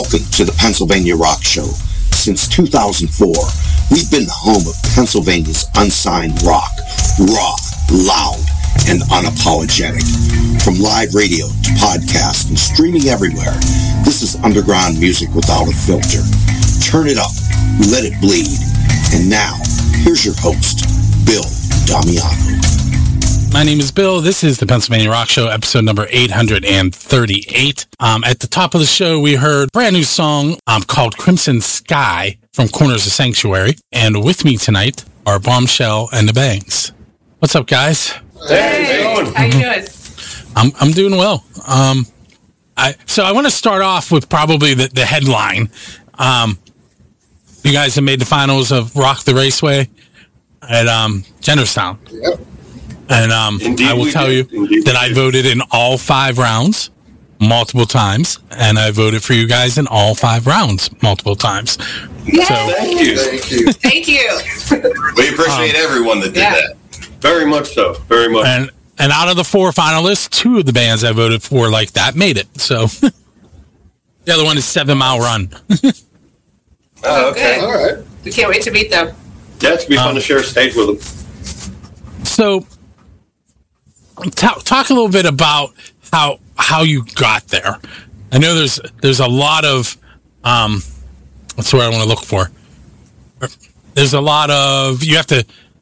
Welcome to the Pennsylvania Rock Show. Since 2004, we've been the home of Pennsylvania's unsigned rock, raw, loud, and unapologetic. From live radio to podcast and streaming everywhere, this is underground music without a filter. Turn it up, let it bleed. And now, here's your host, Bill Damiano. My name is Bill. This is the Pennsylvania Rock Show, episode number 838. At the top of the show, we heard a brand new song called Crimson Sky from Corners of Sanctuary. And with me tonight are Bombshell and the Bangs. What's up, guys? Hey, how you doing? I'm doing well. So I want to start off with probably the headline. You guys have made the finals of Rock the Raceway at Jennerstown. Yep. And I will tell you that I voted in all 5 rounds multiple times, and I voted for you guys in all 5 rounds multiple times. Yay! So, Thank you. Thank you. We appreciate everyone that did that. Very much so. Very much. And out of the 4 finalists, 2 of the bands I voted for like that made it. So the other one is 7 Mile Run. Oh, okay. Good. All right. We can't wait to meet them. Yeah, it's be fun to share a stage with them. So talk a little bit about how you got there. I know there's a lot of that's what I want to look for. There's a lot of you have to.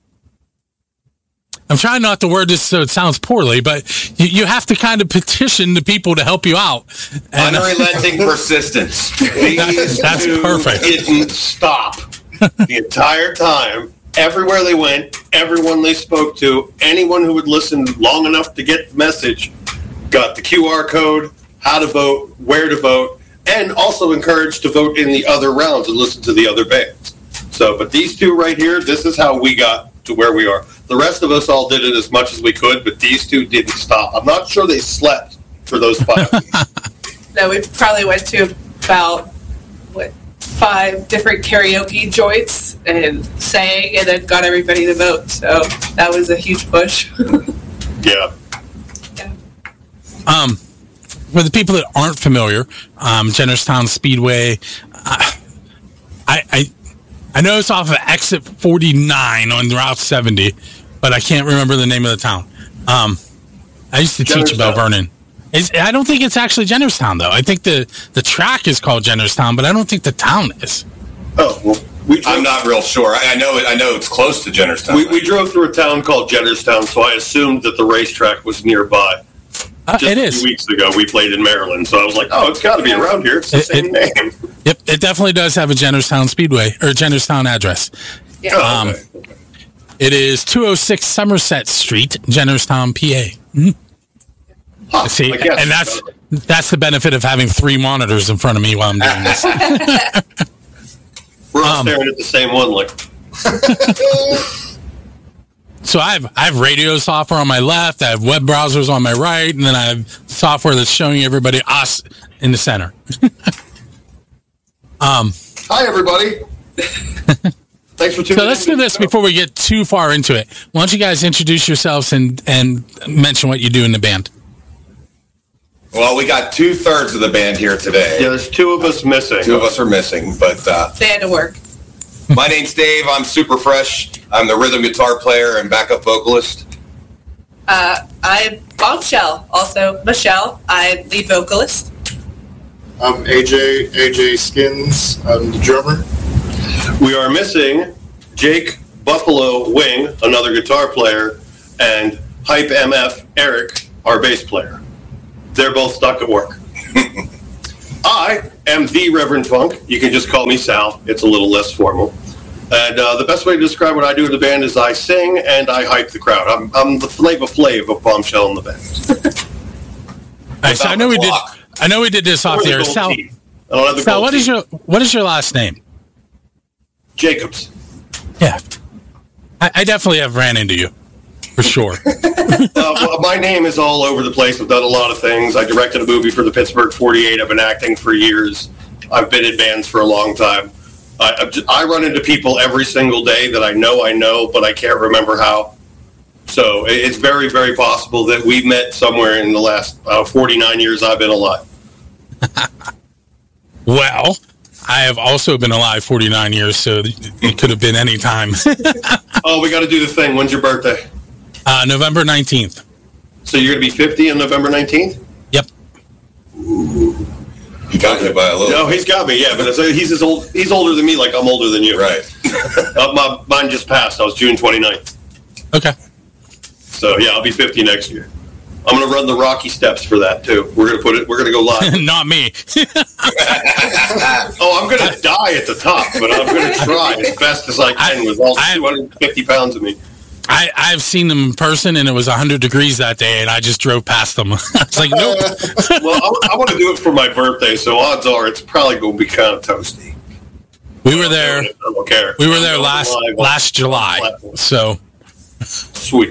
I'm trying not to word this so it sounds poorly, but you have to kind of petition the people to help you out. And, unrelenting persistence. That's perfect. Didn't stop the entire time. Everywhere they went, everyone they spoke to, anyone who would listen long enough to get the message, got the QR code, how to vote, where to vote, and also encouraged to vote in the other rounds and listen to the other bands. So, but these 2 right here, this is how we got to where we are. The rest of us all did it as much as we could, but these 2 didn't stop. I'm not sure they slept for those 5 weeks. No, we probably went to about 5 different karaoke joints and sang, and then got everybody to vote. So that was a huge push. Yeah. For the people that aren't familiar, Jennerstown Speedway, I know it's off of exit 49 on Route 70, but I can't remember the name of the town. I used to teach at Bell Vernon. I don't think it's actually Jennerstown, though. I think the track is called Jennerstown, but I don't think the town is. Oh, well, I'm not real sure. I know it's close to Jennerstown. We drove through a town called Jennerstown, so I assumed that the racetrack was nearby. It is. A few weeks ago, we played in Maryland, so I was like, oh, it's got to be around here. It's the same name. Yep, it definitely does have a Jennerstown Speedway, or Jennerstown address. Yeah. Oh, okay. It is 206 Somerset Street, Jennerstown, PA. Mm-hmm. Huh, See, and that's the benefit of having 3 monitors in front of me while I'm doing this. We're all staring at the same one, like. So I have radio software on my left, I have web browsers on my right, and then I have software that's showing everybody us in the center. Hi, everybody. Thanks for tuning in. So let's do this before we get too far into it. Why don't you guys introduce yourselves and mention what you do in the band? Well, we got 2/3 of the band here today. Yeah, there's 2 of us missing. 2 of us are missing, but They had to work. my name's Dave. I'm super fresh. I'm the rhythm guitar player and backup vocalist. I'm Bombshell, also Michelle. I'm lead vocalist. I'm AJ Skins. I'm the drummer. We are missing Jake Buffalo Wing, another guitar player, and Hype MF Eric, our bass player. They're both stuck at work. I am the Reverend Funk. You can just call me Sal. It's a little less formal. And the best way to describe what I do in the band is I sing and I hype the crowd. I'm the Flava Flav of Bombshell in the band. All right, so I know we did this off the air. Sal, what is your last name? Jacobs. Yeah, I definitely have ran into you for sure. Well, my name is all over the place. I've done a lot of things. I directed a movie for the Pittsburgh 48. I've been acting for years. I've been in bands for a long time. I run into people every single day that I know, but I can't remember how. So it's very, very possible that we met somewhere in the last 49 years I've been alive. Well, I have also been alive 49 years, so it could have been any time. Oh, we got to do the thing. When's your birthday? November 19th. So you're going to be 50 on November 19th? Yep. He got you by a little. No, he's got me. Yeah, but he's old. He's older than me. Like I'm older than you. Right. Mine just passed. I was June 29th. Okay. So yeah, I'll be 50 next year. I'm going to run the Rocky Steps for that too. We're going to put it. We're going to go live. Not me. Oh, I'm going to die at the top, but I'm going to try as best as I can with all 250 pounds of me. I've seen them in person, and it was 100 degrees that day, and I just drove past them. I was like, nope. Well, I want to do it for my birthday, so odds are it's probably going to be kind of toasty. We were there. I don't care. We were there last July. So Sweet.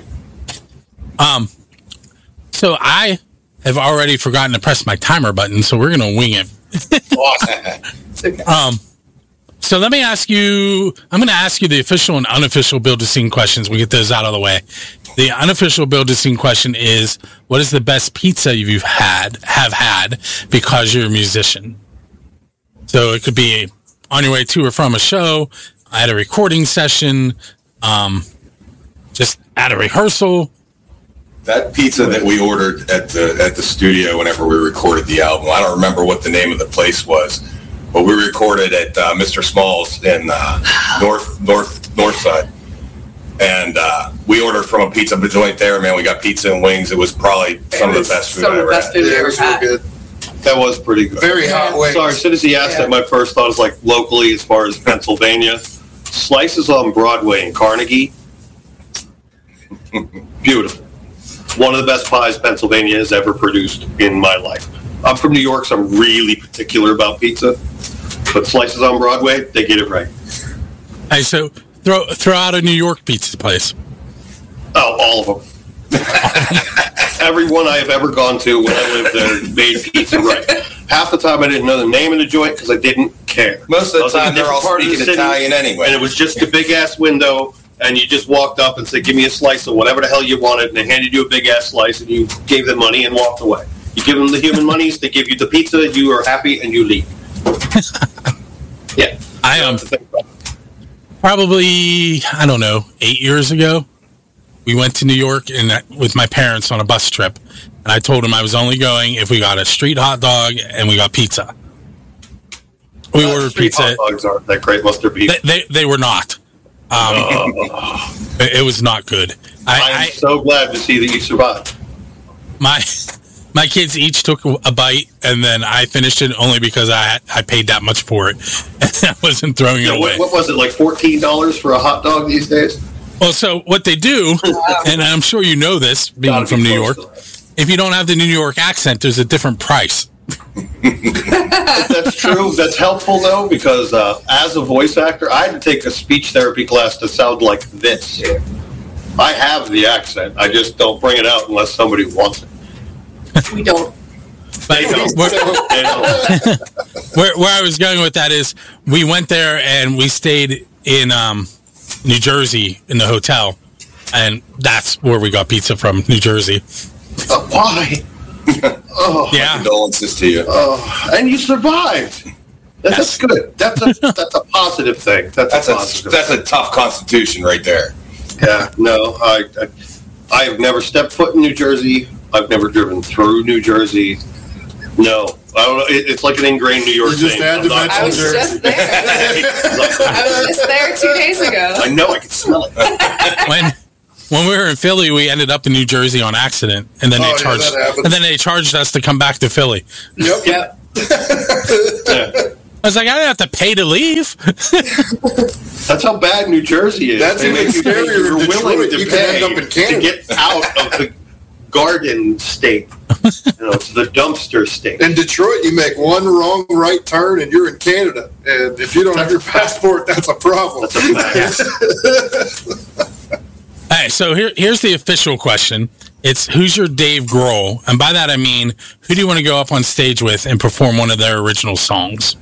So I have already forgotten to press my timer button, so we're gonna wing it. Awesome. So let me ask you. I'm gonna ask you the official and unofficial Build a Scene questions. We get those out of the way. The unofficial Build a Scene question is: what is the best pizza you've have had because you're a musician? So it could be on your way to or from a show, at a recording session, just at a rehearsal. That pizza that we ordered at the studio whenever we recorded the album, I don't remember what the name of the place was, but we recorded at Mr. Small's in North Side. And we ordered from a pizza joint there, man. We got pizza and wings. It was probably some of the best food I ever had. Yeah, it was real good. That was pretty good. Very hot wings. Sorry, as soon as he asked that, my first thought was like locally as far as Pennsylvania. Slices on Broadway in Carnegie. Beautiful. One of the best pies Pennsylvania has ever produced in my life. I'm from New York, so I'm really particular about pizza. But Slices on Broadway, they get it right. Hey, so throw out a New York pizza place. Oh, all of them. Everyone I have ever gone to when I lived there made pizza right. Half the time I didn't know the name of the joint because I didn't care. Most of the time they're all speaking Italian anyway. And it was just a big-ass window, and you just walked up and said, give me a slice of whatever the hell you wanted, and they handed you a big-ass slice, and you gave them money and walked away. You give them the human monies, they give you the pizza, you are happy, and you leave. Yeah. I am probably, I don't know, 8 years ago, we went to New York with my parents on a bus trip, and I told them I was only going if we got a street hot dog and we got pizza. We ordered pizza. Hot dogs aren't that great, must there be? They were not. It was not good. I'm so glad to see that you survived. My kids each took a bite, and then I finished it only because I paid that much for it, and I wasn't throwing it away. What was it, like $14 for a hot dog these days? Well, so what they do, and I'm sure you know this, being from New York, if you don't have the New York accent, there's a different price. That's true. That's helpful, though, because as a voice actor, I had to take a speech therapy class to sound like this. I have the accent. I just don't bring it out unless somebody wants it. We don't. But They don't. where I was going with that is we went there and we stayed in New Jersey in the hotel, and that's where we got pizza from, New Jersey. Why? Oh, Yeah. Condolences to you. And you survived. That's good. That's a positive thing. That's a tough constitution right there. Yeah. No, I have never stepped foot in New Jersey. I've never driven through New Jersey. No, I don't know. It's like an ingrained New York You just thing. had to mention I was just there. I was just there 2 days ago. I know. I can smell it. When we were in Philly, we ended up in New Jersey on accident, and then they charged us to come back to Philly. Yep. Yep. I was like, I didn't have to pay to leave. That's how bad New Jersey is. That's They even make you scarier think than you're willing Detroit. to You can pay end up in to Canada. get out of the garden state. It's the dumpster state. In Detroit, you make one wrong right turn and you're in Canada. And if you don't have your passport, that's a problem. That's a fact. All right, so here's the official question. It's who's your Dave Grohl? And by that I mean, who do you want to go up on stage with and perform one of their original songs?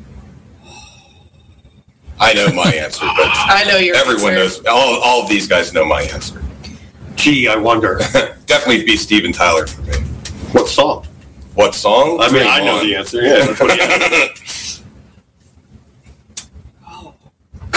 I know my answer, but I know your everyone answer. knows. All of these guys know my answer. Gee, I wonder. Definitely be Steven Tyler for me. What song? What song? I mean, Dream I know On. the answer. Yeah. That's what he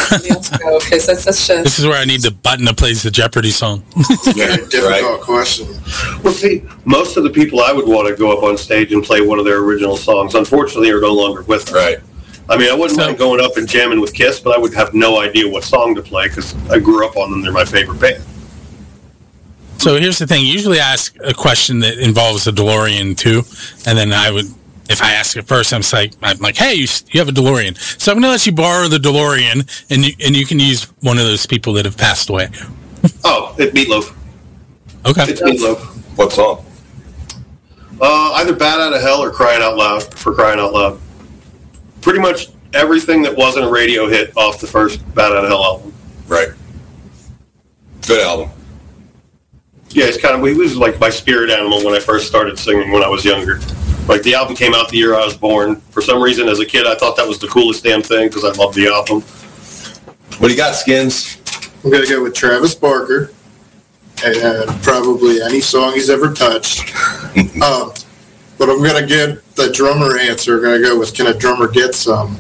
somebody else go, because that's such a... This is where I need the button that plays the Jeopardy song. Yeah, difficult question. Well, see, most of the people I would want to go up on stage and play one of their original songs, unfortunately, are no longer with us. Right. I mean, I wouldn't mind going up and jamming with Kiss, but I would have no idea what song to play because I grew up on them. They're my favorite band. So here's the thing. Usually I ask a question that involves a DeLorean too. And then I would, if I ask it first, I'm like, hey, you have a DeLorean. So I'm going to let you borrow the DeLorean and you can use one of those people that have passed away. Oh, it's Meatloaf. Okay. It's Meatloaf. What song? Either Bat Out of Hell or Crying Out Loud, for crying out loud. Pretty much everything that wasn't a radio hit off the first Bat Out of Hell album. Right. Good album. Yeah, he was like my spirit animal when I first started singing when I was younger. Like, the album came out the year I was born. For some reason, as a kid, I thought that was the coolest damn thing because I loved the album. What do you got, Skins? I'm going to go with Travis Barker and probably any song he's ever touched. But I'm going to get the drummer answer. I'm going to go with Can a Drummer Get Some?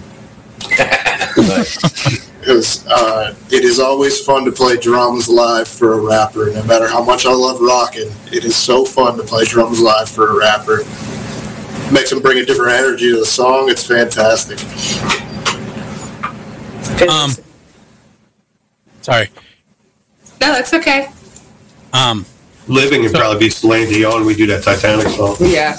Because it is always fun to play drums live for a rapper. No matter how much I love rocking, it is so fun to play drums live for a rapper. Makes them bring a different energy to the song. It's fantastic. Sorry. No, that's okay. Living would probably be Celine Dion. We do that Titanic song. Yeah.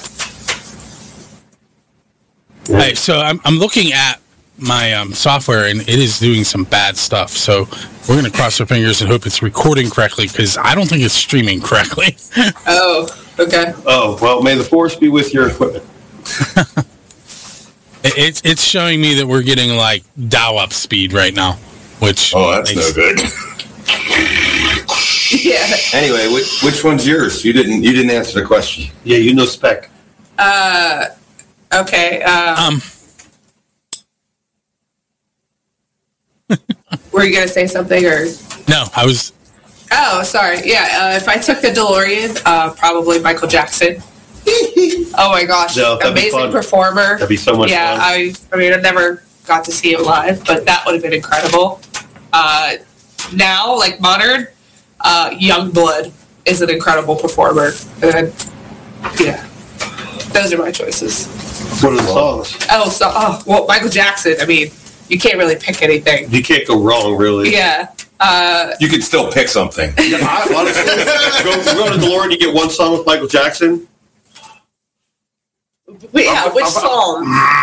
Hey, so I'm looking at my software, and it is doing some bad stuff. So we're going to cross our fingers and hope it's recording correctly, because I don't think it's streaming correctly. Oh, okay. Oh, well, may the force be with your equipment. It's showing me that we're getting like dial-up speed right now, which That's no good. Yeah. Anyway, which one's yours? You didn't answer the question. Yeah, you know spec. Okay. Were you gonna say something or? No, I was. Oh, sorry. Yeah. If I took the DeLorean, probably Michael Jackson. Oh my gosh, No, that'd be amazing fun. performer. That'd be so much Yeah, fun. I mean, I never got to see him live, but that would have been incredible. Now, like modern, Youngblood is an incredible performer. And, yeah, those are my choices. What are the songs? Well, Michael Jackson. I mean, you can't really pick anything. You can't go wrong, really. Yeah. You could still pick something. Honestly, go to DeLorean, you get one song with Michael Jackson. Yeah, which song?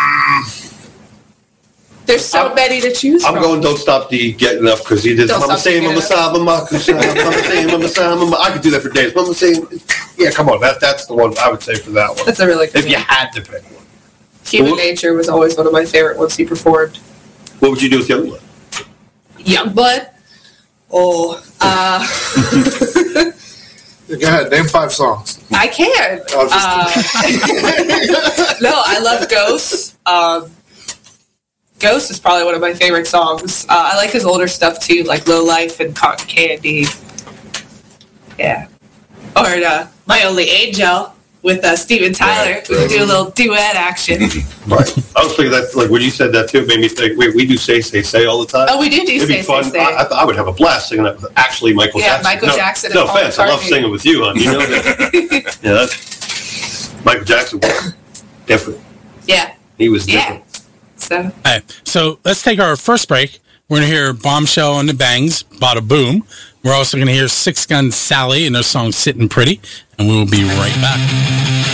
There's so many to choose from. I'm going Don't Stop the Get Enough because he did Don't Mama Stop Say the Mama Get Sa Mama Say Mama Sa Mama. I could do that for days. Mama Say. Yeah, come on. That's the one I would say for that one. That's a really good If you one. had to pick one. Human Nature was always one of my favorite ones he performed. What would you do with Youngblood? Youngblood? Oh, Go ahead, name 5 songs. I can. No, I love Ghost. Ghost is probably one of my favorite songs. I like his older stuff too, like Low Life and Cotton Candy. Yeah. Or My Only Angel with Steven Tyler. We could do a little duet action. Right. I was thinking that, like, when you said that too, it made me think, wait, we do Say, Say, Say all the time? Oh, we do It'd be Say, fun. Say, Say. I would have a blast singing that with actually Michael Yeah, Jackson. Michael Jackson and No Paul offense, I love McCartney. singing with you, hon. You know that. Yeah, that's Michael Jackson was different. Yeah. He was Yeah. different. So, Hey, so let's take our first break. We're going to hear Bombshell and the Bangs, Bada Boom. We're also going to hear Six Gun Sally and their song Sitting Pretty. And we will be right back.